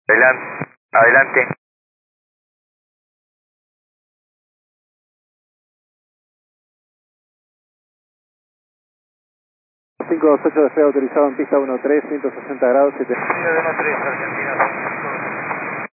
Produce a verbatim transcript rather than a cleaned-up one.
Adelante. Adelante. cinco dos ocho de fe autorizado en pista uno tres, ciento sesenta grados, siete. uno tres, Argentina.